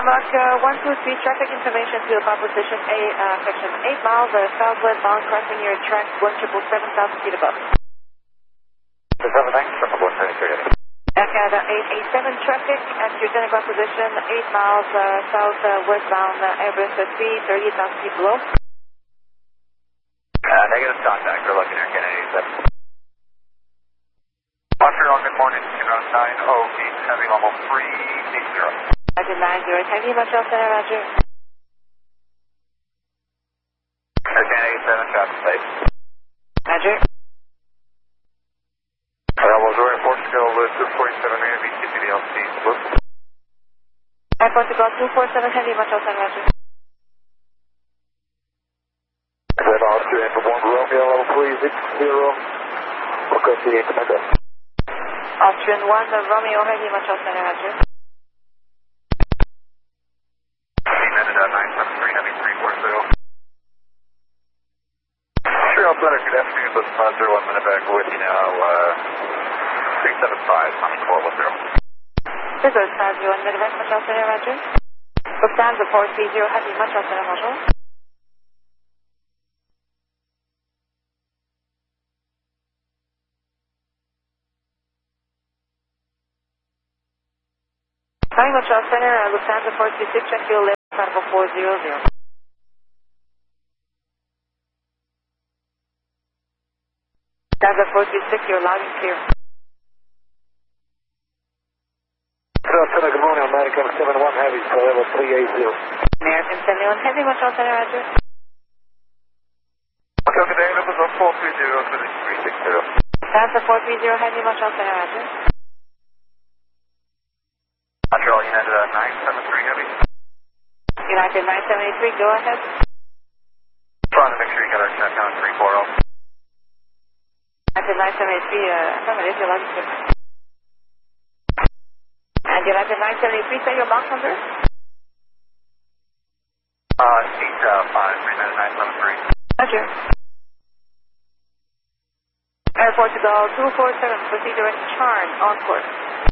Tarmac 123, traffic information to about position A, section 8 miles, southwest bound, crossing your track 177,000 feet above. 7, thanks, 123. Canada 887, traffic at your Denver position 8 miles, southwestbound, Airbus 330,000 feet below. Negative contact, we're looking here, Canada 87. Montreal, good morning, around 90 feet, heavy level 380. Roger 90, heavy, Montreal Center, roger. Canada 87, traffic safe. Roger. Missouri, Portugal, 247, heavy, TPDLC, blue. Portugal 247, heavy, Montreal Center, roger. Red Austrian for 1 Romeo, level 360, request the 8 Commander. Austrian 1, Romeo, heavy, Montreal Center, roger. United 973, heavy, 340. Montreal Center, good afternoon, this is 01 minute back with you now, 375, Tommy 410. This is 501 Midwest, Montreal Center, roger. Lufthansa 430, heavy, Montreal Center, bonjour. Hi, Montreal Center, Lufthansa 426, check your level, Cargo 400. Lufthansa 426, you're loud and clear. Montreal Center, good morning, American 71 heavy, so level 380. American 71 heavy, Montreal Center, roger. Montreal, good day, November 430, 360. Lufthansa 430, heavy, Montreal Center, roger. Montreal, United 973 heavy. United 973, go ahead. Trying to make sure you got our check on 340. United 973, affirmative, you're loud and clear. And United 973, say your box number? 853, 973. Roger. Air Portugal 247, proceed direct Charn, on course.